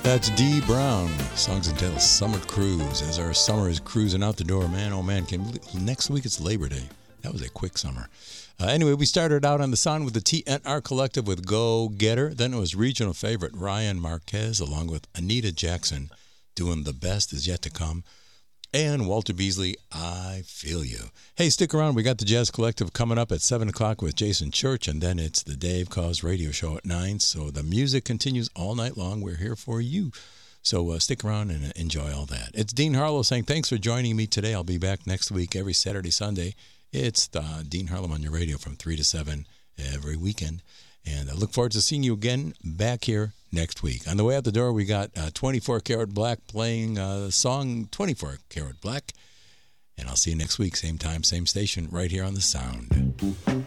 That's Dee Brown. Songs entitled Summer Cruise. As our summer is cruising out the door, man, oh man, next week it's Labor Day. That was a quick summer. Anyway, we started out on the sound with the TNR Collective with Go Getter. Then it was regional favorite Ryan Marquez along with Anita Jackson doing The Best Is Yet to Come. And Walter Beasley, I Feel You. Hey, stick around. We got the Jazz Collective coming up at 7 o'clock with Jason Church, and then it's the Dave Cause radio show at 9. So the music continues all night long. We're here for you. So stick around and enjoy all that. It's Dean Harlow saying thanks for joining me today. I'll be back next week every Saturday, Sunday. It's Dean Harlow on your radio from 3 to 7 every weekend. And I look forward to seeing you again back here next week. On the way out the door, we got 24 Karat Black playing the song 24 Karat Black. And I'll see you next week, same time, same station, right here on The Sound.